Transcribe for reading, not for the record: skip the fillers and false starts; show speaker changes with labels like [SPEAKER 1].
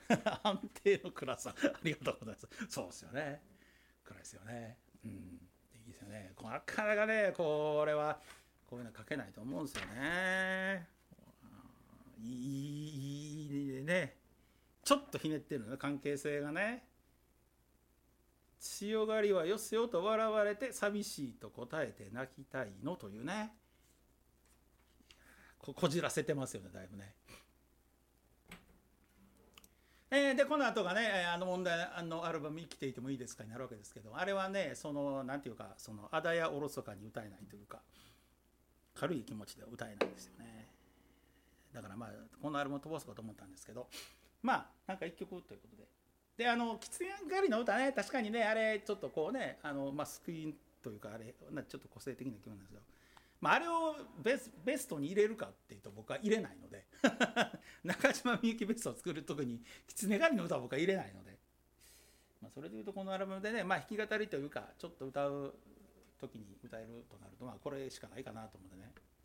[SPEAKER 1] 安定の暗さ。ありがとうございます。そうですよね。暗いですよね。うん。いいですよね。なかなかね、これは、こういうの書けないと思うんですよね。いいね。ちょっとひねってるのね、関係性がね。強がりはよせよと笑われて寂しいと答えて泣きたいのというね。こじらせてますよね、だいぶね。でこの後がね、あの問題、あのアルバム「生きていてもいいですか」になるわけですけど、あれはね、そのなんていうか、そのあだやおろそかに歌えないというか、軽い気持ちでは歌えないんですよね。だからまあこのアルバム飛ばそうかと思ったんですけど、まあなんか一曲ということで、で狐狩りの歌ね、確かにね、あれちょっとこうね、まあ、スクリーンというか、あれちょっと個性的な曲なんですよ。まあ、あれをベストに入れるかっていうと僕は入れないので中島みゆきベストを作る時に狐狩りの歌は僕は入れないので、まあ、それでいうとこのアルバムでね、まあ、弾き語りというかちょっと歌う時に歌えるとなると、まあ、これしかないかなと思ってね。